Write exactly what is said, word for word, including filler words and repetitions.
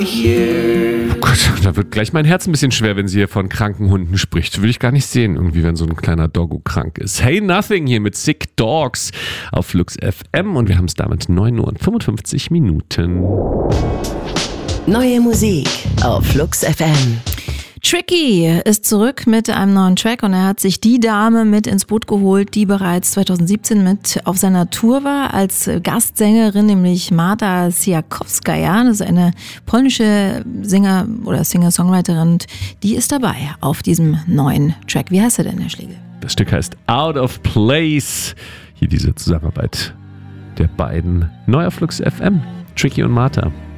Oh Gott, da wird gleich mein Herz ein bisschen schwer, wenn sie hier von kranken Hunden spricht. Will ich gar nicht sehen, irgendwie, wenn so ein kleiner Doggo krank ist. Hey Nothing hier mit Sick Dogs auf Flux F M und wir haben es damit neun Uhr und fünfundfünfzig Minuten. Neue Musik auf Flux F M. Tricky ist zurück mit einem neuen Track und er hat sich die Dame mit ins Boot geholt, die bereits zwanzig siebzehn mit auf seiner Tour war als Gastsängerin, nämlich Marta Siakowskaja. Das ist eine polnische Singer- oder Singer-Songwriterin und die ist dabei auf diesem neuen Track. Wie heißt er denn, Herr Schlegel? Das Stück heißt Out of Place. Hier diese Zusammenarbeit der beiden. Neu auf Flux F M. Tricky und Marta.